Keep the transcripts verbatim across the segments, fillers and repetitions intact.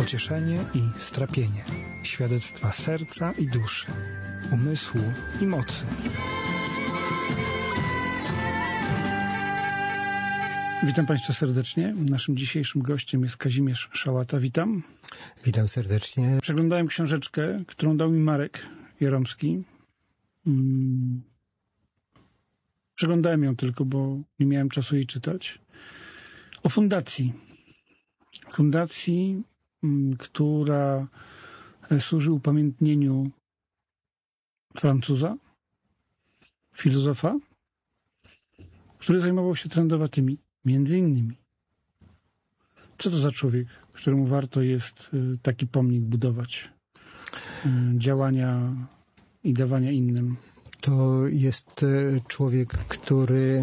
pocieszenie i strapienie, świadectwa serca i duszy, umysłu i mocy. Witam Państwa serdecznie. Naszym dzisiejszym gościem jest Kazimierz Szałata. Witam. Witam serdecznie. Przeglądałem książeczkę, którą dał mi Marek Jaromski. Hmm. Przeglądałem ją tylko, bo nie miałem czasu jej czytać. O fundacji. Fundacji, która służy upamiętnieniu Francuza, filozofa, który zajmował się trędowatymi, między innymi. Co to za człowiek, któremu warto jest taki pomnik budować, działania i dawania innym? To jest człowiek, który,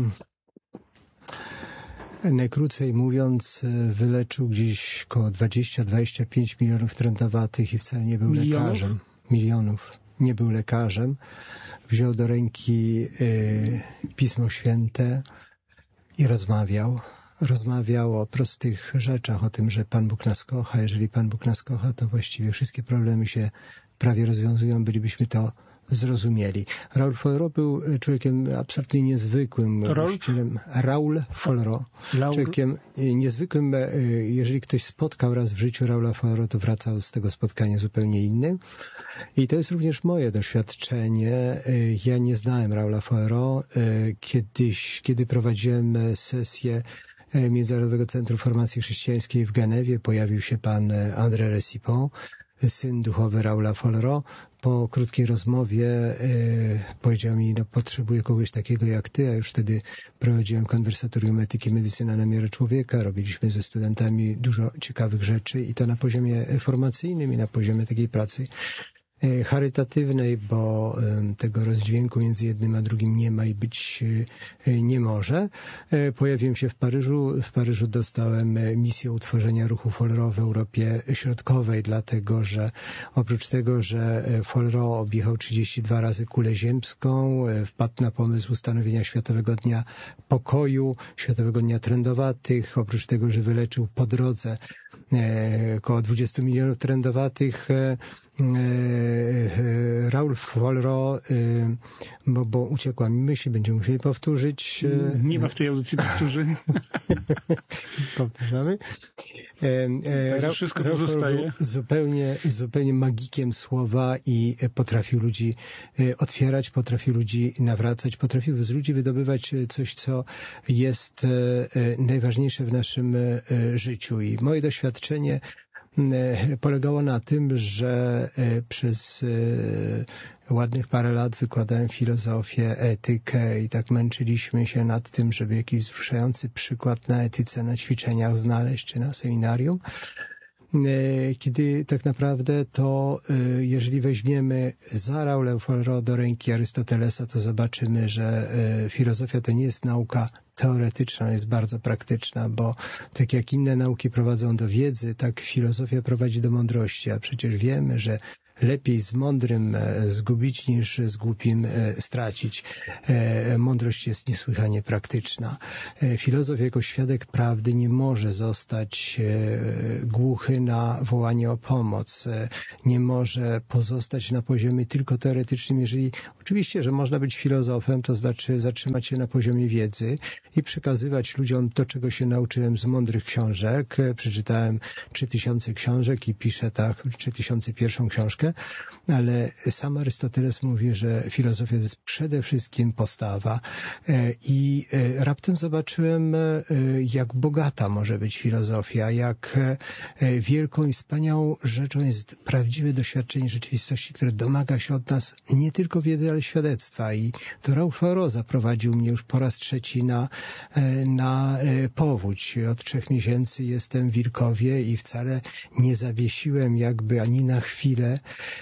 najkrócej mówiąc, wyleczył gdzieś około dwadzieścia do dwudziestu pięciu milionów trędowatych i wcale nie był Milionów? lekarzem. Milionów. Nie był lekarzem. Wziął do ręki y, Pismo Święte i rozmawiał. Rozmawiał o prostych rzeczach, o tym, że Pan Bóg nas kocha. Jeżeli Pan Bóg nas kocha, to właściwie wszystkie problemy się prawie rozwiązują. Bylibyśmy to zrozumieli. Raoul Follereau był człowiekiem absolutnie niezwykłym. Właścicielem. Raoul Follereau. Człowiekiem niezwykłym. Jeżeli ktoś spotkał raz w życiu Raoula Follereau, to wracał z tego spotkania zupełnie innym. I to jest również moje doświadczenie. Ja nie znałem Raoula Follereau. Kiedyś, kiedy prowadziłem sesję Międzynarodowego Centrum Formacji Chrześcijańskiej w Genewie, pojawił się pan André Recipon, syn duchowy Raoula Follereau. Po krótkiej rozmowie y, powiedział mi, no potrzebuję kogoś takiego jak ty, a już wtedy prowadziłem konwersatorium etyki medycyna na miarę człowieka, robiliśmy ze studentami dużo ciekawych rzeczy i to na poziomie formacyjnym i na poziomie takiej pracy charytatywnej, bo tego rozdźwięku między jednym a drugim nie ma i być nie może. Pojawiłem się w Paryżu. W Paryżu dostałem misję utworzenia ruchu Follereau w Europie Środkowej, dlatego że oprócz tego, że Follereau objechał trzydzieści dwa razy kulę ziemską, wpadł na pomysł ustanowienia Światowego Dnia Pokoju, Światowego Dnia Trędowatych. Oprócz tego, że wyleczył po drodze około dwudziestu milionów trędowatych, Raoul Follereau, bo, bo uciekła mi myśl, będziemy musieli powtórzyć. Nie ma w tej audycji powtórzy. Powtarzamy. Raoul, wszystko pozostaje. Zupełnie, zupełnie magikiem słowa i potrafił ludzi otwierać, potrafił ludzi nawracać, potrafił z ludzi wydobywać coś, co jest najważniejsze w naszym życiu. I moje doświadczenie polegało na tym, że przez ładnych parę lat wykładałem filozofię, etykę i tak męczyliśmy się nad tym, żeby jakiś wzruszający przykład na etyce, na ćwiczeniach znaleźć, czy na seminarium. Kiedy tak naprawdę to, jeżeli weźmiemy za Raoulem Follereau do ręki Arystotelesa, to zobaczymy, że filozofia to nie jest nauka teoretyczna, jest bardzo praktyczna, bo tak jak inne nauki prowadzą do wiedzy, tak filozofia prowadzi do mądrości, a przecież wiemy, że lepiej z mądrym zgubić niż z głupim stracić. Mądrość jest niesłychanie praktyczna. Filozof jako świadek prawdy nie może zostać głuchy na wołanie o pomoc. Nie może pozostać na poziomie tylko teoretycznym. Jeżeli oczywiście, że można być filozofem, to znaczy zatrzymać się na poziomie wiedzy i przekazywać ludziom to, czego się nauczyłem z mądrych książek. Przeczytałem trzy tysiące książek i piszę tak trzy tysiące pierwszą książkę. Ale sam Arystoteles mówi, że filozofia to jest przede wszystkim postawa i raptem zobaczyłem, jak bogata może być filozofia, jak wielką i wspaniałą rzeczą jest prawdziwe doświadczenie rzeczywistości, które domaga się od nas nie tylko wiedzy, ale świadectwa. I to Raoul Follereau zaprowadził mnie już po raz trzeci na, na powódź. Od trzech miesięcy jestem w Wilkowie i wcale nie zawiesiłem jakby ani na chwilę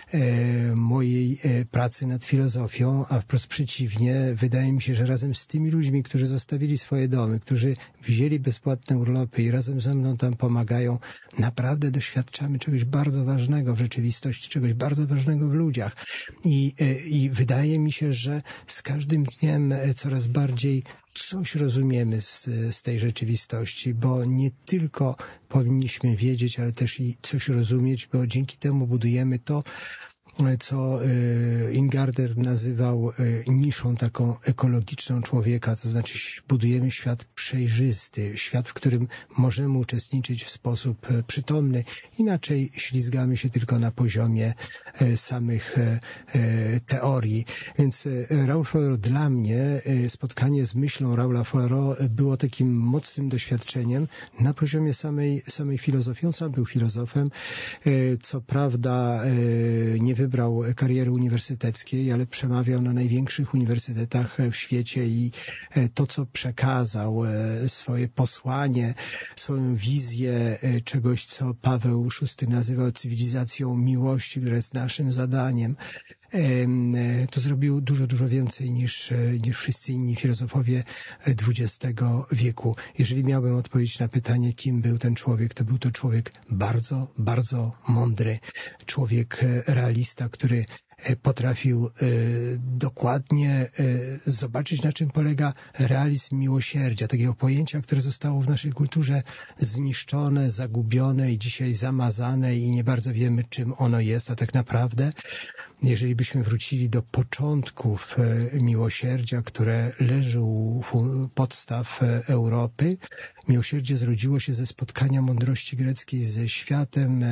mojej pracy nad filozofią, a wprost przeciwnie, wydaje mi się, że razem z tymi ludźmi, którzy zostawili swoje domy, którzy wzięli bezpłatne urlopy i razem ze mną tam pomagają, naprawdę doświadczamy czegoś bardzo ważnego w rzeczywistości, czegoś bardzo ważnego w ludziach. I, i wydaje mi się, że z każdym dniem coraz bardziej coś rozumiemy z, z tej rzeczywistości, bo nie tylko powinniśmy wiedzieć, ale też i coś rozumieć, bo dzięki temu budujemy to, co Ingarden nazywał niszą taką ekologiczną człowieka, to znaczy budujemy świat przejrzysty, świat, w którym możemy uczestniczyć w sposób przytomny, inaczej ślizgamy się tylko na poziomie samych teorii. Więc Raoul Faure, dla mnie spotkanie z myślą Raoula Faure było takim mocnym doświadczeniem na poziomie samej, samej filozofii. On sam był filozofem, co prawda nie wybrał kariery uniwersyteckiej, ale przemawiał na największych uniwersytetach w świecie i to, co przekazał, swoje posłanie, swoją wizję czegoś, co Paweł szósty nazywał cywilizacją miłości, która jest naszym zadaniem, to zrobił dużo, dużo więcej niż, niż wszyscy inni filozofowie dwudziestego wieku. Jeżeli miałbym odpowiedzieć na pytanie, kim był ten człowiek, to był to człowiek bardzo, bardzo mądry. Człowiek realista, który potrafił dokładnie zobaczyć, na czym polega realizm miłosierdzia, takiego pojęcia, które zostało w naszej kulturze zniszczone, zagubione i dzisiaj zamazane i nie bardzo wiemy, czym ono jest, a tak naprawdę, jeżeli byśmy wrócili do początków miłosierdzia, które leży u podstaw Europy, miłosierdzie zrodziło się ze spotkania mądrości greckiej ze światem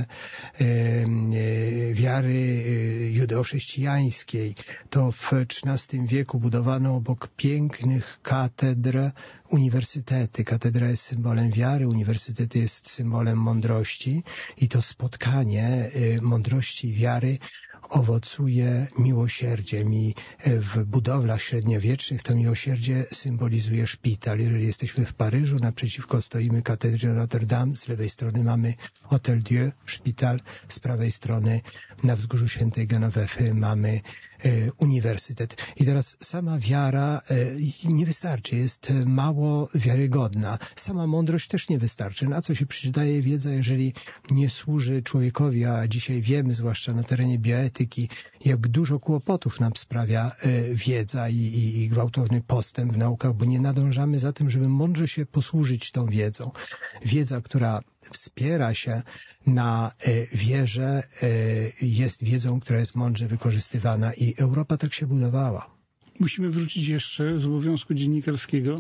wiary judeo-chrześcijańskiej. To w trzynastym wieku budowano obok pięknych katedr uniwersytety. Katedra jest symbolem wiary, uniwersytet jest symbolem mądrości i to spotkanie mądrości i wiary owocuje miłosierdziem i w budowlach średniowiecznych to miłosierdzie symbolizuje szpital. Jeżeli jesteśmy w Paryżu, naprzeciwko stoimy katedrze Notre Dame, z lewej strony mamy Hotel Dieu, szpital, z prawej strony na wzgórzu Świętej Genowefy mamy uniwersytet. I teraz sama wiara nie wystarczy, jest mało wiarygodna. Sama mądrość też nie wystarczy. Na co się przydaje wiedza, jeżeli nie służy człowiekowi, a dzisiaj wiemy, zwłaszcza na terenie bioetyki, jak dużo kłopotów nam sprawia wiedza i, i, i gwałtowny postęp w naukach, bo nie nadążamy za tym, żeby mądrze się posłużyć tą wiedzą. Wiedza, która wspiera się na wierze, jest wiedzą, która jest mądrze wykorzystywana i Europa tak się budowała. Musimy wrócić jeszcze z obowiązku dziennikarskiego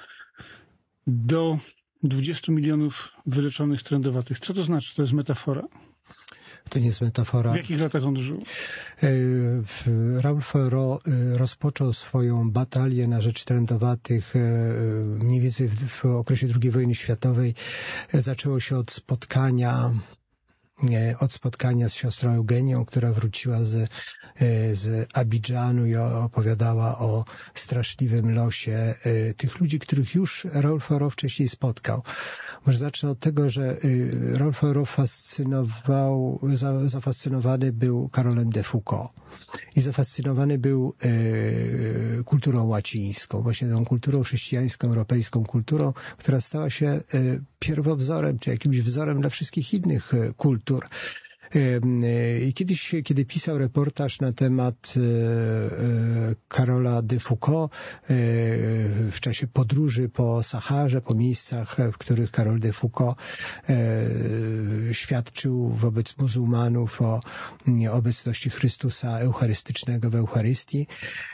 do dwudziestu milionów wyleczonych trędowatych. Co to znaczy? To jest metafora? To nie jest metafora. W jakich latach on żył? Raoul Faure rozpoczął swoją batalię na rzecz trędowatych mniej więcej w okresie drugiej wojny światowej. Zaczęło się od spotkania od spotkania z siostrą Eugenią, która wróciła z, z Abidżanu i opowiadała o straszliwym losie tych ludzi, których już Raoul Faure wcześniej spotkał. Może zacznę od tego, że Raoul Faure fascynował, zafascynowany był Karolem de Foucault i zafascynowany był kulturą łacińską, właśnie tą kulturą chrześcijańską, europejską kulturą, która stała się pierwowzorem, czy jakimś wzorem dla wszystkich innych kultur. I kiedyś, kiedy pisał reportaż na temat Karola de Foucault w czasie podróży po Saharze, po miejscach, w których Karol de Foucault świadczył wobec muzułmanów o obecności Chrystusa Eucharystycznego w Eucharystii,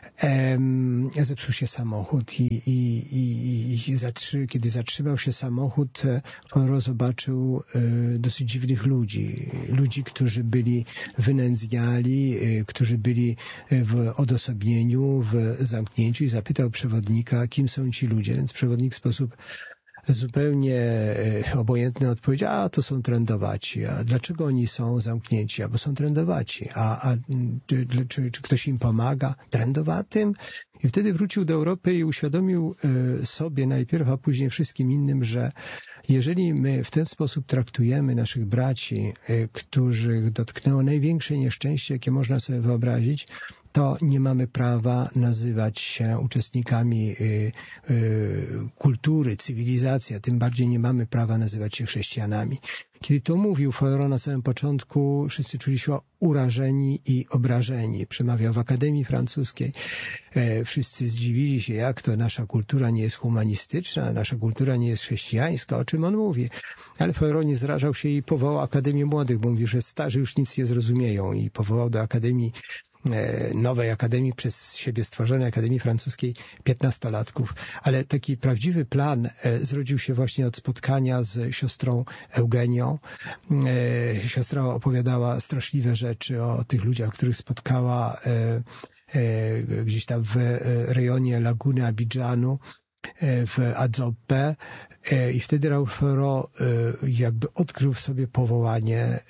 zepsuł się samochód i, i, i, i zatrzy, kiedy zatrzymał się samochód, Faure zobaczył dosyć dziwnych ludzi, ludzi, którzy byli wynędzniali, którzy byli w odosobnieniu, w zamknięciu i zapytał przewodnika, kim są ci ludzie. Więc przewodnik w sposób zupełnie obojętny odpowiedział, a to są trędowaci. A dlaczego oni są zamknięci? A bo są trędowaci. A, a czy, czy ktoś im pomaga? Trędowatym? I wtedy wrócił do Europy i uświadomił sobie najpierw, a później wszystkim innym, że jeżeli my w ten sposób traktujemy naszych braci, których dotknęło największe nieszczęście, jakie można sobie wyobrazić, to nie mamy prawa nazywać się uczestnikami y, y, kultury, cywilizacji, a tym bardziej nie mamy prawa nazywać się chrześcijanami. Kiedy to mówił Faure na samym początku, wszyscy czuli się urażeni i obrażeni. Przemawiał w Akademii Francuskiej. wszyscy zdziwili się, jak to nasza kultura nie jest humanistyczna, nasza kultura nie jest chrześcijańska, o czym on mówi. Ale Follero nie zrażał się i powołał Akademię Młodych, bo mówi, że starzy już nic nie zrozumieją i powołał do Akademii, nowej Akademii, przez siebie stworzonej Akademii Francuskiej piętnastolatków. Ale taki prawdziwy plan zrodził się właśnie od spotkania z siostrą Eugenią. Siostra opowiadała straszliwe rzeczy o tych ludziach, których spotkała gdzieś tam w rejonie Laguny Abidżanu, w Adzope, i wtedy Raoul Follero jakby odkrył w sobie powołanie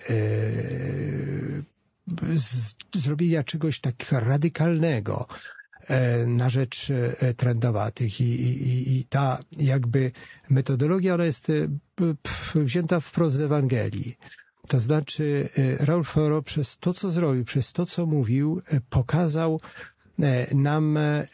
z zrobienia czegoś takiego radykalnego na rzecz trędowatych. I, i, i ta jakby metodologia, ona jest wzięta wprost z Ewangelii. To znaczy Raoul Follero przez to, co zrobił, przez to, co mówił, pokazał nam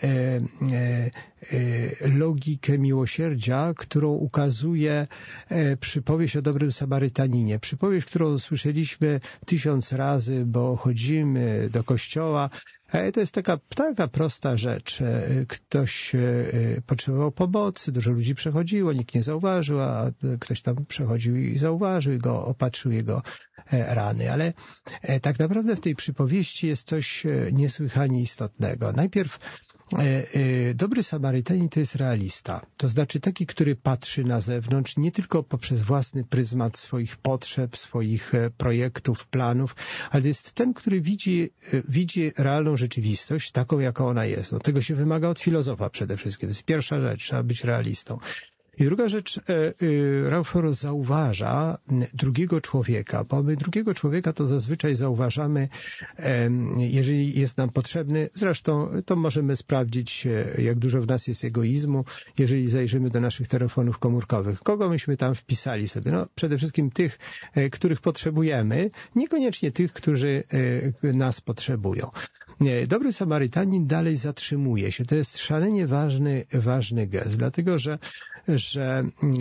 logikę miłosierdzia, którą ukazuje przypowieść o dobrym Samarytaninie. Przypowieść, którą słyszeliśmy tysiąc razy, bo chodzimy do kościoła. To jest taka, taka prosta rzecz. Ktoś potrzebował pomocy, dużo ludzi przechodziło, nikt nie zauważył, a ktoś tam przechodził i zauważył i go opatrzył jego rany. Ale tak naprawdę w tej przypowieści jest coś niesłychanie istotnego. Najpierw dobry Samarytanin to jest realista. To znaczy taki, który patrzy na zewnątrz nie tylko poprzez własny pryzmat swoich potrzeb, swoich projektów, planów, ale to jest ten, który widzi, widzi realną rzeczywistość, taką, jaką ona jest. No, tego się wymaga od filozofa przede wszystkim. To jest pierwsza rzecz, trzeba być realistą. I druga rzecz, Raoul Follero zauważa drugiego człowieka, bo my drugiego człowieka to zazwyczaj zauważamy, jeżeli jest nam potrzebny. Zresztą to możemy sprawdzić, jak dużo w nas jest egoizmu, jeżeli zajrzymy do naszych telefonów komórkowych. Kogo myśmy tam wpisali sobie? No, przede wszystkim tych, których potrzebujemy, niekoniecznie tych, którzy nas potrzebują. Dobry Samarytanin dalej zatrzymuje się. To jest szalenie ważny, ważny gest, dlatego że że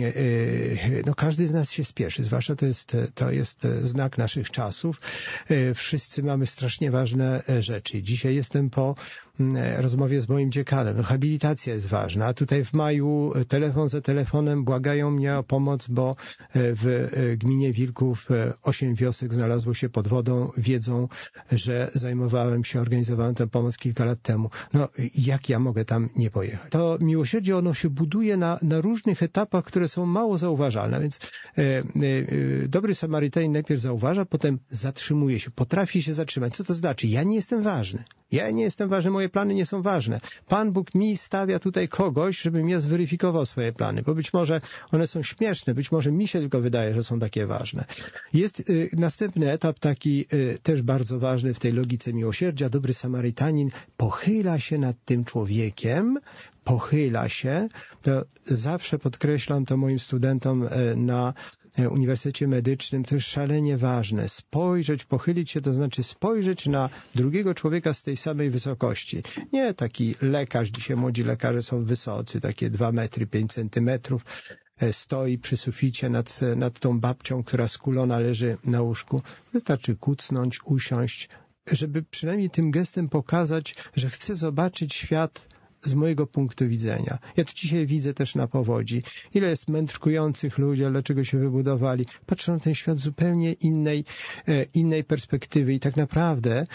no, każdy z nas się spieszy, zwłaszcza to jest, to jest znak naszych czasów. Wszyscy mamy strasznie ważne rzeczy. Dzisiaj jestem po rozmowie z moim dziekanem. No, habilitacja jest ważna, a tutaj w maju telefon za telefonem błagają mnie o pomoc, bo w gminie Wilków osiem wiosek znalazło się pod wodą. Wiedzą, że zajmowałem się, organizowałem tę pomoc kilka lat temu. No, jak ja mogę tam nie pojechać? To miłosierdzie, ono się buduje na, na różnych etapach, które są mało zauważalne, więc e, e, dobry Samarytanin najpierw zauważa, potem zatrzymuje się, potrafi się zatrzymać. Co to znaczy? Ja nie jestem ważny. Ja nie jestem ważny, moje plany nie są ważne. Pan Bóg mi stawia tutaj kogoś, żebym ja zweryfikował swoje plany, bo być może one są śmieszne, być może mi się tylko wydaje, że są takie ważne. Jest y, następny etap taki y, też bardzo ważny w tej logice miłosierdzia. Dobry Samarytanin pochyla się nad tym człowiekiem, pochyla się, to zawsze podkreślam to moim studentom na Uniwersytecie Medycznym, to jest szalenie ważne. Spojrzeć, pochylić się, to znaczy spojrzeć na drugiego człowieka z tej samej wysokości. Nie taki lekarz, dzisiaj młodzi lekarze są wysocy, takie dwa metry, pięć centymetrów, stoi przy suficie nad, nad tą babcią, która skulona leży na łóżku. Wystarczy kucnąć, usiąść, żeby przynajmniej tym gestem pokazać, że chcę zobaczyć świat z mojego punktu widzenia. Ja to dzisiaj widzę też na powodzi. Ile jest mędrkujących ludzi, dlaczego się wybudowali. Patrzę na ten świat z zupełnie innej, innej perspektywy i tak naprawdę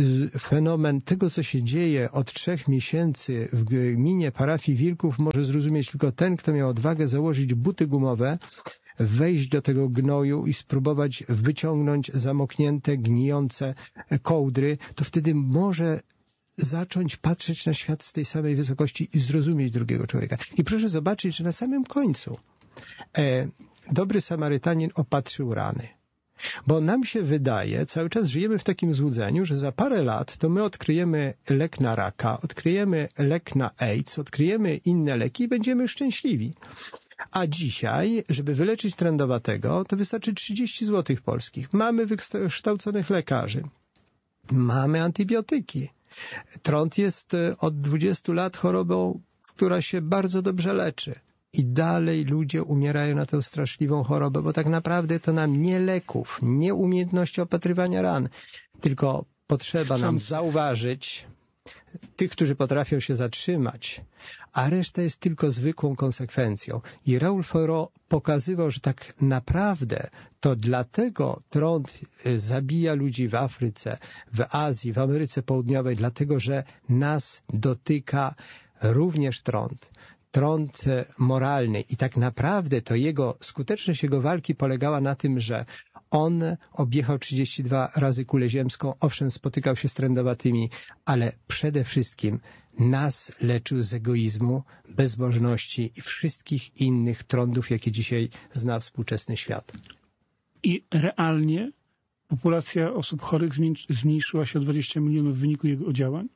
fenomen tego, co się dzieje od trzech miesięcy w gminie parafii Wilków, może zrozumieć tylko ten, kto miał odwagę założyć buty gumowe, wejść do tego gnoju i spróbować wyciągnąć zamoknięte, gnijące kołdry, to wtedy może zacząć patrzeć na świat z tej samej wysokości i zrozumieć drugiego człowieka. I proszę zobaczyć, że na samym końcu e, dobry Samarytanin opatrzył rany. Bo nam się wydaje, cały czas żyjemy w takim złudzeniu, że za parę lat to my odkryjemy lek na raka, odkryjemy lek na AIDS, odkryjemy inne leki i będziemy szczęśliwi. A dzisiaj, żeby wyleczyć trędowatego, to wystarczy trzydzieści złotych polskich. Mamy wykształconych lekarzy. Mamy antybiotyki. Trąd jest od dwudziestu lat chorobą, która się bardzo dobrze leczy. I dalej ludzie umierają na tę straszliwą chorobę, bo tak naprawdę to nam nie leków, nie umiejętności opatrywania ran, tylko potrzeba nam zauważyć, tych, którzy potrafią się zatrzymać, a reszta jest tylko zwykłą konsekwencją. I Raoul Fauré pokazywał, że tak naprawdę to dlatego trąd zabija ludzi w Afryce, w Azji, w Ameryce Południowej, dlatego że nas dotyka również trąd. Trąd moralny i tak naprawdę to jego, skuteczność jego walki polegała na tym, że on objechał trzydzieści dwa razy kulę ziemską, owszem, spotykał się z trędowatymi, ale przede wszystkim nas leczył z egoizmu, bezbożności i wszystkich innych trądów, jakie dzisiaj zna współczesny świat. I realnie populacja osób chorych zmniejszyła się o dwadzieścia milionów w wyniku jego działań?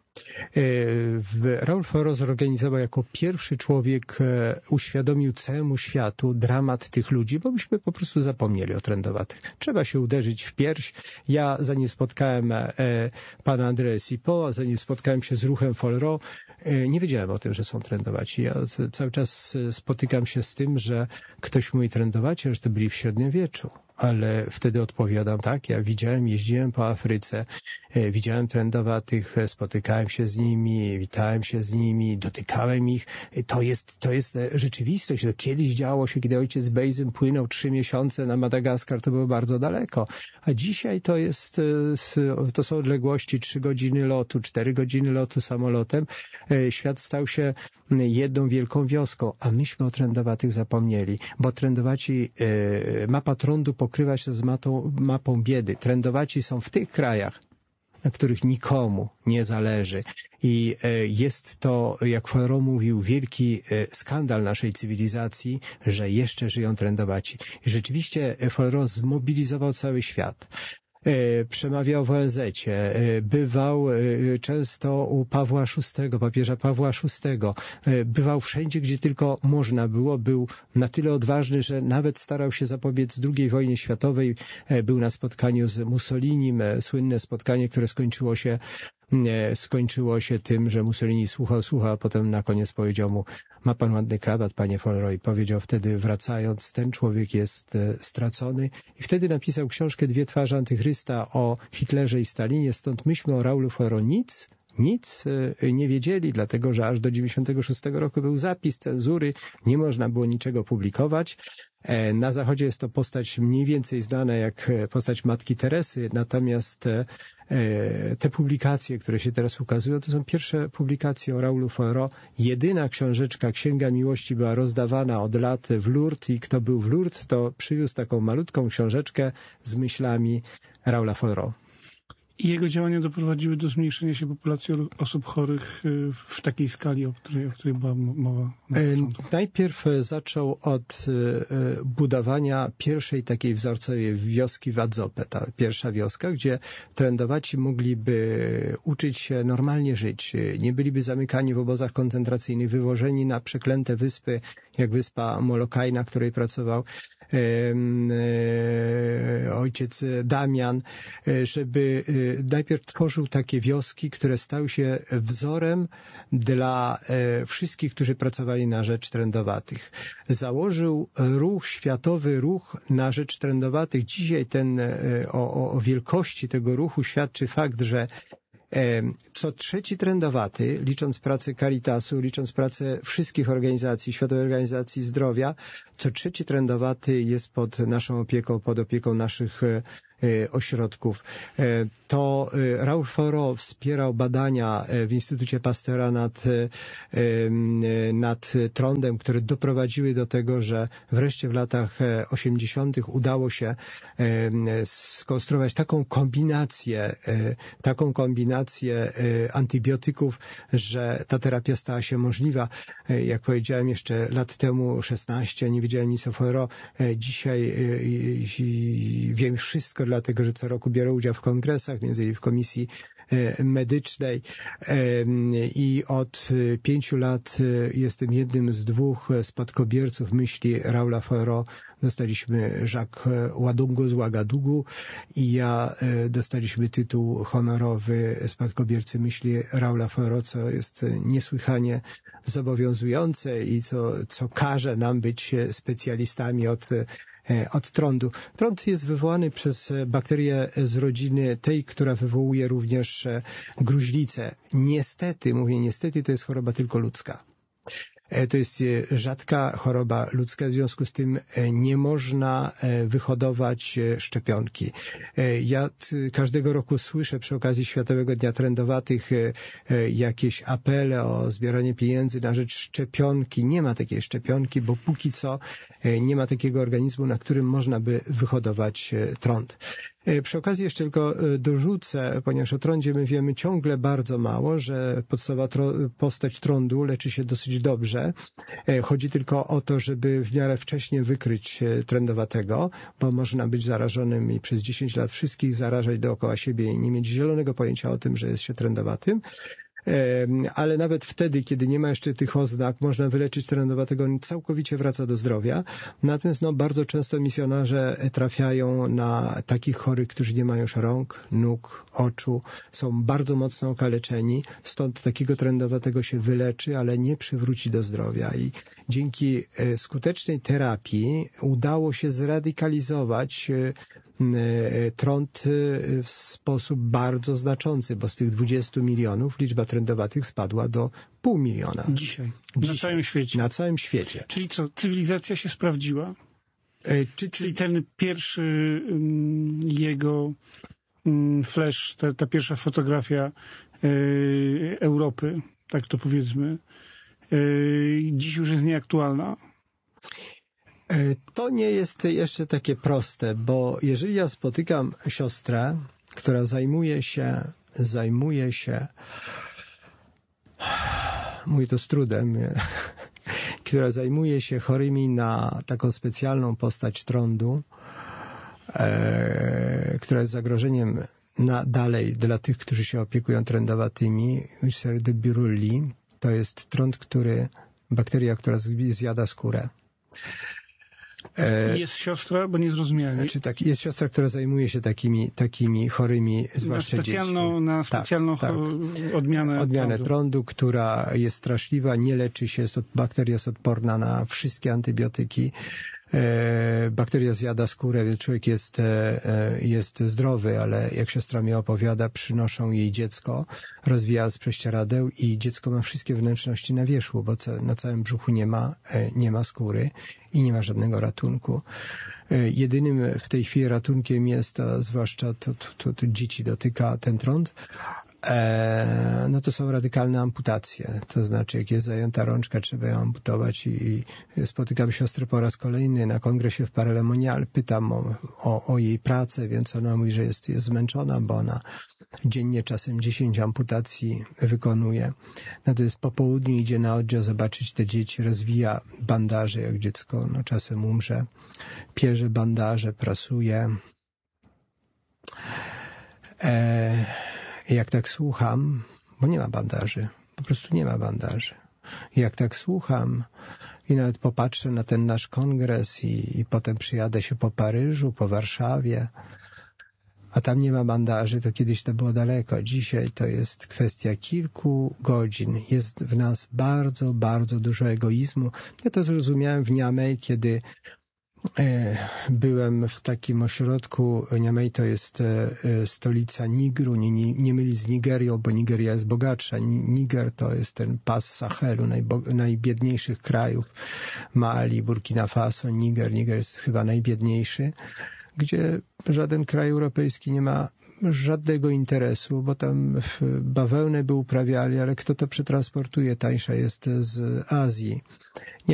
Raoul Fauré zorganizował jako pierwszy człowiek, uświadomił całemu światu dramat tych ludzi, bo myśmy po prostu zapomnieli o trędowatych. Trzeba się uderzyć w pierś. Ja zanim spotkałem pana André Cipo, zanim spotkałem się z ruchem Fauré, nie wiedziałem o tym, że są trędowaci. Ja cały czas spotykam się z tym, że ktoś mówi trędowaci, że to byli w średniowieczu. Ale wtedy odpowiadam, tak, ja widziałem, jeździłem po Afryce, widziałem trędowatych, spotykałem się z nimi, witałem się z nimi, dotykałem ich. To jest, to jest rzeczywistość. To kiedyś działo się, kiedy ojciec Bejzym płynął trzy miesiące na Madagaskar, to było bardzo daleko. A dzisiaj to jest, to są odległości trzy godziny lotu, cztery godziny lotu samolotem. Świat stał się jedną wielką wioską, a myśmy o trędowatych zapomnieli, bo trędowaci, mapa trądu pokrywa się z mapą, mapą biedy. Trędowaci są w tych krajach, na których nikomu nie zależy. I jest to, jak Fauré mówił, wielki skandal naszej cywilizacji, że jeszcze żyją trędowaci. I rzeczywiście Fauré zmobilizował cały świat. Przemawiał w O N zecie, bywał często u Pawła szóstego, papieża Pawła szóstego, bywał wszędzie, gdzie tylko można było, był na tyle odważny, że nawet starał się zapobiec drugiej wojnie światowej, był na spotkaniu z Mussolinim, słynne spotkanie, które skończyło się skończyło się tym, że Mussolini słuchał, słuchał, a potem na koniec powiedział mu: ma pan ładny krawat, panie Fauré. I powiedział wtedy, wracając, ten człowiek jest stracony. I wtedy napisał książkę Dwie twarze Antychrysta o Hitlerze i Stalinie. Stąd myśmy o Raoulu Fauré nic, nic nie wiedzieli, dlatego że aż do dziewięćdziesiątego szóstego roku był zapis cenzury, nie można było niczego publikować. Na Zachodzie jest to postać mniej więcej znana jak postać Matki Teresy, natomiast te publikacje, które się teraz ukazują, to są pierwsze publikacje o Raoulu Fauré. Jedyna książeczka, Księga Miłości, była rozdawana od lat w Lourdes i kto był w Lourdes, to przywiózł taką malutką książeczkę z myślami Raoula Fauré. I jego działania doprowadziły do zmniejszenia się populacji osób chorych w takiej skali, o której, o której była mowa na początku. Najpierw zaczął od budowania pierwszej takiej wzorcowej wioski w Adzopę, ta pierwsza wioska, gdzie trędowaci mogliby uczyć się normalnie żyć. Nie byliby zamykani w obozach koncentracyjnych, wywożeni na przeklęte wyspy, jak wyspa Molokai, na której pracował ojciec Damian, żeby najpierw tworzył takie wioski, które stały się wzorem dla wszystkich, którzy pracowali na rzecz trędowatych. Założył ruch, światowy ruch na rzecz trędowatych. Dzisiaj ten, o, o wielkości tego ruchu świadczy fakt, że co trzeci trędowaty, licząc pracę Caritasu, licząc pracę wszystkich organizacji, Światowej Organizacji Zdrowia, co trzeci trędowaty jest pod naszą opieką, pod opieką naszych ośrodków. To Raoul Fauré wspierał badania w Instytucie Pasteura nad, nad trądem, które doprowadziły do tego, że wreszcie w latach osiemdziesiątych udało się skonstruować taką kombinację, taką kombinację antybiotyków, że ta terapia stała się możliwa. Jak powiedziałem jeszcze lat temu szesnaście, nie wiedziałem nic o Fauré. Dzisiaj wiem wszystko, dlatego że co roku biorę udział w kongresach, między innymi w Komisji Medycznej i od pięciu lat jestem jednym z dwóch spadkobierców myśli Raoula Fauré, dostaliśmy Jacques Ładungu z Ouagadougou i ja dostaliśmy tytuł honorowy spadkobiercy myśli Raula Fauré, co jest niesłychanie zobowiązujące i co, co każe nam być specjalistami od od trądu. Trąd jest wywołany przez bakterię z rodziny tej, która wywołuje również gruźlicę. Niestety, mówię niestety, to jest choroba tylko ludzka. To jest rzadka choroba ludzka, w związku z tym nie można wyhodować szczepionki. Ja każdego roku słyszę przy okazji Światowego Dnia Trędowatych jakieś apele o zbieranie pieniędzy na rzecz szczepionki. Nie ma takiej szczepionki, bo póki co nie ma takiego organizmu, na którym można by wyhodować trąd. Przy okazji jeszcze tylko dorzucę, ponieważ o trądzie my wiemy ciągle bardzo mało, że podstawowa postać trądu leczy się dosyć dobrze. Chodzi tylko o to, żeby w miarę wcześnie wykryć trędowatego, bo można być zarażonym i przez dziesięć lat wszystkich zarażać dookoła siebie i nie mieć zielonego pojęcia o tym, że jest się trędowatym. Ale nawet wtedy, kiedy nie ma jeszcze tych oznak, można wyleczyć trędowatego, on całkowicie wraca do zdrowia. Natomiast no, bardzo często misjonarze trafiają na takich chorych, którzy nie mają już rąk, nóg, oczu, są bardzo mocno okaleczeni, stąd takiego trędowatego się wyleczy, ale nie przywróci do zdrowia. I dzięki skutecznej terapii udało się zradykalizować trąd w sposób bardzo znaczący, bo z tych dwudziestu milionów liczba trędowatych spadła do pół miliona. Dzisiaj. Dzisiaj. Na całym świecie. Na całym świecie. Czyli co, cywilizacja się sprawdziła? E, czy, Czyli ten pierwszy um, jego um, flash, ta, ta pierwsza fotografia e, Europy, tak to powiedzmy, e, dziś już jest nieaktualna? To nie jest jeszcze takie proste, bo jeżeli ja spotykam siostrę, która zajmuje się, zajmuje się, mówię to z trudem, która zajmuje się chorymi na taką specjalną postać trądu, e, która jest zagrożeniem na, dalej dla tych, którzy się opiekują trędowatymi, Ulcer de Buruli, to jest trąd, który, bakteria, która zjada skórę. Jest siostra, bo nie zrozumiałem. Znaczy tak, jest siostra, która zajmuje się takimi, takimi chorymi, zwłaszcza na specjalną, dziećmi. Na specjalną tak, tak. odmianę, odmianę trądu. trądu, która jest straszliwa, nie leczy się, jest, bakteria jest odporna na wszystkie antybiotyki. E, bakteria zjada skórę, więc człowiek jest, e, jest zdrowy, ale jak siostra mi opowiada, przynoszą jej dziecko, rozwija z prześcieradeł i dziecko ma wszystkie wnętrzności na wierzchu, bo na całym brzuchu nie ma, e, nie ma skóry i nie ma żadnego ratunku. E, jedynym w tej chwili ratunkiem jest, a zwłaszcza to, to, to, to dzieci dotyka ten trąd, E, no to są radykalne amputacje. To znaczy, jak jest zajęta rączka, trzeba ją amputować i, i spotykam siostrę po raz kolejny na kongresie w Paray-le-Monial. Pytam o, o, o jej pracę, więc ona mówi, że jest, jest zmęczona, bo ona dziennie czasem dziesięć amputacji wykonuje. Natomiast po południu idzie na oddział zobaczyć te dzieci, rozwija bandaże, jak dziecko no, czasem umrze, pierze bandaże, prasuje. E, Jak tak słucham, bo nie ma bandaży, po prostu nie ma bandaży. Jak tak słucham i nawet popatrzę na ten nasz kongres i, i potem przyjadę się po Paryżu, po Warszawie, a tam nie ma bandaży, to kiedyś to było daleko. Dzisiaj to jest kwestia kilku godzin. Jest w nas bardzo, bardzo dużo egoizmu. Ja to zrozumiałem w Niamey, kiedy byłem w takim ośrodku. Niamey to jest stolica Nigru, nie, nie, nie myli z Nigerią, bo Nigeria jest bogatsza. Niger to jest ten pas Sahelu, najbo, najbiedniejszych krajów. Mali, Burkina Faso, Niger. Niger jest chyba najbiedniejszy, gdzie żaden kraj europejski nie ma żadnego interesu, bo tam bawełnę by uprawiali, ale kto to przetransportuje? Tańsza jest z Azji.